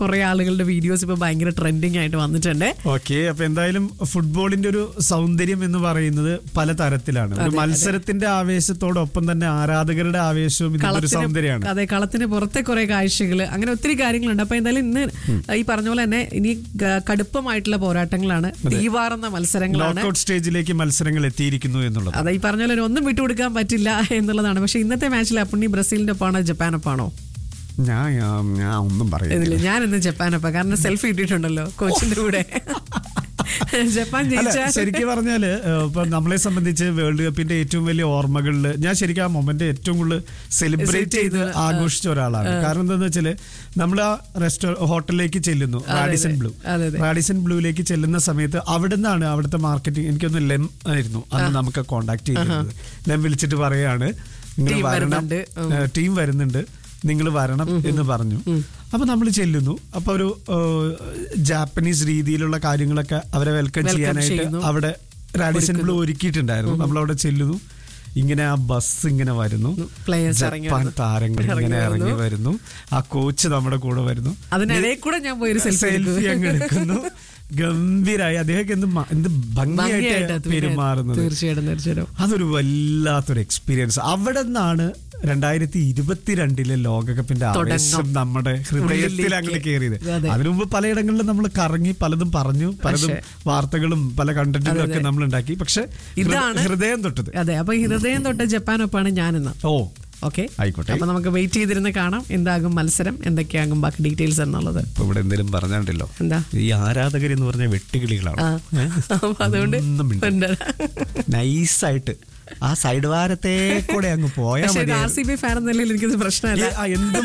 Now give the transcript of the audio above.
കുറെ ആളുകളുടെ വീഡിയോസ് ഇപ്പൊ ഭയങ്കര ട്രെൻഡിങ് ആയിട്ട് വന്നിട്ടുണ്ട്. ഓക്കെ, അപ്പൊ എന്തായാലും ഫുട്ബോളിന്റെ ഒരു സൗന്ദര്യം എന്ന് പറയുന്നത് പല തരത്തിലാണ്. ഒരു മത്സരത്തിന്റെ ആവേശത്തോടൊപ്പം തന്നെ ആരാധകരുടെ ആവേശവും ഇതിന്റെ ഒരു സൗന്ദര്യമാണ്. അതെ, കളത്തിന് പുറത്തെ കുറെ കാഴ്ചകൾ, അങ്ങനെ ഒത്തിരി കാര്യങ്ങളുണ്ട്. അപ്പൊ എന്തായാലും ഇന്ന് ഈ പറഞ്ഞ പോലെ തന്നെ ഇനി കടുപ്പമായിട്ടുള്ള പോരാട്ടങ്ങളാണ്, തീവാറുന്ന മത്സരങ്ങളാണ്. നോക്കൌട്ട് സ്റ്റേജിലേക്ക് മത്സരങ്ങൾ എത്തിയിരിക്കുന്നു എന്നുള്ളത്. അതെ, ഈ പറഞ്ഞ പോലെ ഒന്നും വിട്ടുകൊടുക്കാൻ പറ്റില്ല എന്നുള്ളതാണ്. പക്ഷെ ഇന്നത്തെ മാച്ചിൽ അപ്പുണ്ണി ബ്രസീലിന്റെ ഒപ്പമാണോ ജപ്പാനൊപ്പാണോ? ഞാൻ ഒന്നും പറയുന്നില്ല. ഞാൻ ഇന്ന് ജപ്പാനൊപ്പ, കാരണം സെൽഫി ഇട്ടിട്ടുണ്ടല്ലോ കോച്ചിന്റെ കൂടെ. ജപ്പാൻ ശരിക്കും പറഞ്ഞാല് ഇപ്പൊ നമ്മളെ സംബന്ധിച്ച് വേൾഡ് കപ്പിന്റെ ഏറ്റവും വലിയ ഓർമ്മകളിൽ ഞാൻ ശരിക്കും ആ മൊമെന്റ് ഏറ്റവും കൂടുതൽ സെലിബ്രേറ്റ് ചെയ്ത് ആഘോഷിച്ച ഒരാളാണ്. കാരണം എന്താന്ന് വെച്ചാല് നമ്മൾ ആ ഹോട്ടലിലേക്ക് ചെല്ലുന്നു, റാഡിസൺ ബ്ലൂയിലേക്ക് ചെല്ലുന്ന സമയത്ത് അവിടെ നിന്നാണ് അവിടുത്തെ മാർക്കറ്റിംഗ്, എനിക്കൊന്ന് ലെം ആയിരുന്നു അന്ന് നമുക്ക് കോണ്ടാക്ട് ചെയ്തിരുന്നത്. ലെം വിളിച്ചിട്ട് പറയാണ് നിങ്ങൾ വരണം, ടീം വരുന്നുണ്ട്, നിങ്ങൾ വരണം എന്ന് പറഞ്ഞു. അപ്പൊ നമ്മൾ ചെല്ലുന്നു. അപ്പൊ ഒരു ജാപ്പനീസ് രീതിയിലുള്ള കാര്യങ്ങളൊക്കെ അവരെ വെൽക്കം ചെയ്യാനായിട്ട് അവിടെ റാഡിസൺ ബ്ലൂ ഒരുക്കിയിട്ടുണ്ടായിരുന്നു. നമ്മളവിടെ ചെല്ലുന്നു, ഇങ്ങനെ ആ ബസ് ഇങ്ങനെ വരുന്നു, ജപ്പാൻ താരങ്ങൾ ഇങ്ങനെ ഇറങ്ങി വരുന്നു, ആ കോച്ച് നമ്മുടെ കൂടെ വരുന്നു, സെൽഫി അങ്ങ് എടുക്കുന്നു. ഗംഭീരായി അദ്ദേഹം എന്ത് ഭംഗിയായിട്ട് പെരുമാറുന്നത്. തീർച്ചയായിട്ടും അതൊരു വല്ലാത്തൊരു എക്സ്പീരിയൻസ്. അവിടെ നിന്നാണ് 2022 ലോകകപ്പിന്റെ ആവേശം നമ്മുടെ ഹൃദയത്തിൽ അങ്ങോട്ട് കയറിയത്. അതിനു മുമ്പ് പലയിടങ്ങളിലും നമ്മൾ കറങ്ങി പലതും പറഞ്ഞു, പലതും വാർത്തകളും പല കണ്ടന്റുകളും ഒക്കെ നമ്മൾ ഉണ്ടാക്കി. പക്ഷെ ഇതാണ് ഹൃദയം തൊട്ടത്. അതെ, അപ്പൊ ഹൃദയം തൊട്ട ജപ്പാനൊപ്പാണ് ഞാനെന്ന്. ഓക്കെ, ആയിക്കോട്ടെ. അപ്പൊ നമുക്ക് വെയിറ്റ് ചെയ്തിരുന്ന് കാണാം എന്താകും മത്സരം, എന്തൊക്കെയാകും ബാക്കി ഡീറ്റെയിൽസ് എന്നുള്ളത്. ഇപ്പൊ ഇവിടെ എന്തെങ്കിലും പറഞ്ഞിട്ടുണ്ടല്ലോ, എന്താ ഈ ആരാധകർ എന്ന് പറഞ്ഞ വെട്ടുകിളികളാണ്. അതുകൊണ്ട് നൈസായിട്ട് ആ സൈഡ് വാരത്തെ കൂടെ അങ്ങ് പോയാൽ മതി. RCB ഫാൻ എന്നല്ലേ എനിക്കത് പ്രശ്നമല്ല.